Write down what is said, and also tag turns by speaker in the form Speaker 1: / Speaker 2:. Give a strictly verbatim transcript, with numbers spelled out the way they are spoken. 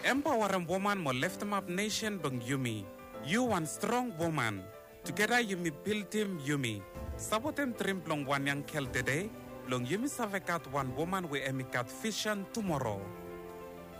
Speaker 1: Empowering woman mo lift up nation bang Yumi. You one strong woman. Together Yumi build team Yumi. Sabotem trim long one yang kel dede. Long Yumi savekat one woman we emikat vision tomorrow.